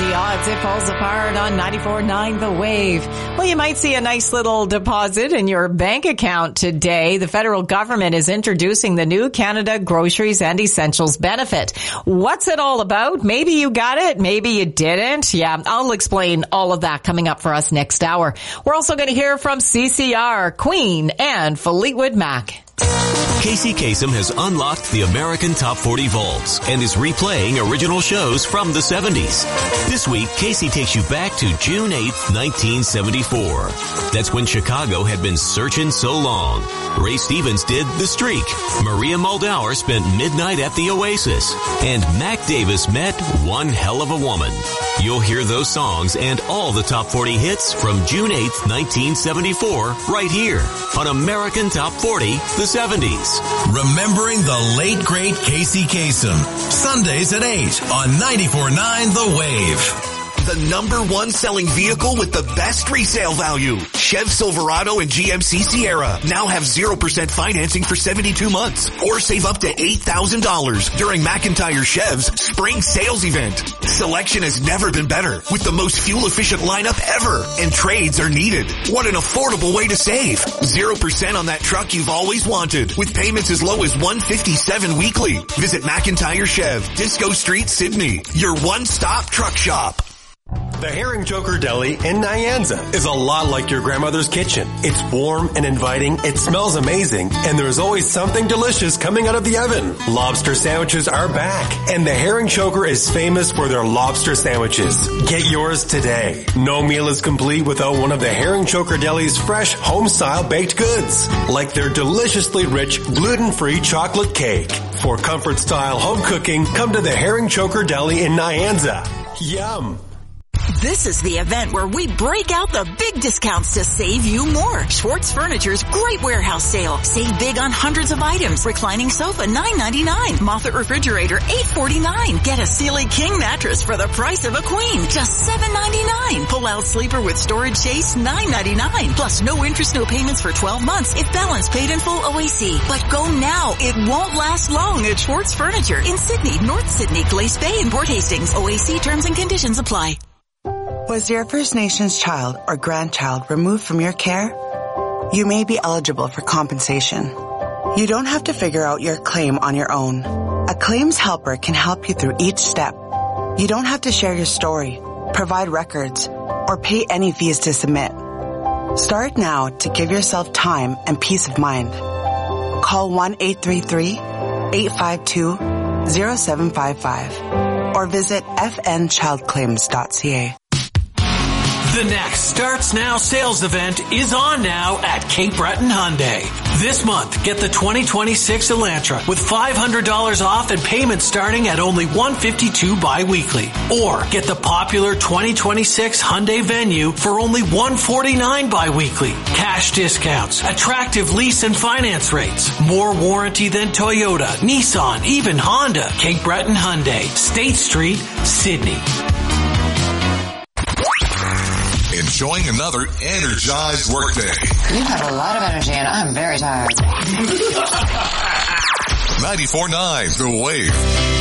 The odds it falls apart on 94.9 The Wave. Well, you might see a nice little deposit in your bank account today. The federal government is introducing the new Canada Groceries and Essentials benefit. What's it all about? Maybe you got it, maybe you didn't. Yeah, I'll explain all of that coming up for us next hour. We're also going to hear from CCR, Queen, and Fleetwood Mac. Casey Kasem has unlocked the American Top 40 vaults and is replaying original shows from the 70s. This week, Casey takes you back to June 8th, 1974. That's when Chicago had been searching so long. Ray Stevens did The Streak. Maria Muldaur spent midnight at the Oasis. And Mac Davis met One Hell of a Woman. You'll hear those songs and all the Top 40 hits from June 8th, 1974 right here on American Top 40, the 70s. Remembering the late, great Casey Kasem. Sundays at 8 on 94.9 The Wave. The #1 selling vehicle with the best resale value. Chev Silverado and GMC Sierra now have 0% financing for 72 months or save up to $8,000 during McIntyre Chev's spring sales event. Selection has never been better with the most fuel efficient lineup ever, and trades are needed. What an affordable way to save. 0% on that truck you've always wanted with payments as low as $157 weekly. Visit McIntyre Chev, Disco Street, Sydney, your one-stop truck shop. The Herring Joker Deli in Nyanza is a lot like your grandmother's kitchen. It's warm and inviting, it smells amazing, and there's always something delicious coming out of the oven. Lobster sandwiches are back, and the Herring Joker is famous for their lobster sandwiches. Get yours today. No meal is complete without one of the Herring Joker Deli's fresh home-style baked goods, like their deliciously rich gluten-free chocolate cake. For comfort-style home cooking, come to the Herring Joker Deli in Nyanza. Yum! This is the event where we break out the big discounts to save you more. Schwartz Furniture's great warehouse sale. Save big on hundreds of items. Reclining sofa, $9.99. Moffett refrigerator, $8.49. Get a Sealy King mattress for the price of a queen, just $7.99. Pull-out sleeper with storage chase, $9.99. Plus no interest, no payments for 12 months if balance paid in full OAC. But go now. It won't last long at Schwartz Furniture in Sydney, North Sydney, Glace Bay, and Port Hastings. OAC terms and conditions apply. Was your First Nations child or grandchild removed from your care? You may be eligible for compensation. You don't have to figure out your claim on your own. A claims helper can help you through each step. You don't have to share your story, provide records, or pay any fees to submit. Start now to give yourself time and peace of mind. Call 1-833-852-0755 or visit fnchildclaims.ca. The next Starts Now sales event is on now at Cape Breton Hyundai. This month, get the 2026 Elantra with $500 off and payments starting at only $152 bi-weekly. Or get the popular 2026 Hyundai Venue for only $149 bi-weekly. Cash discounts, attractive lease and finance rates, more warranty than Toyota, Nissan, even Honda. Cape Breton Hyundai, State Street, Sydney. Enjoying another energized workday. You have a lot of energy and I'm very tired. 94.9 The Wave.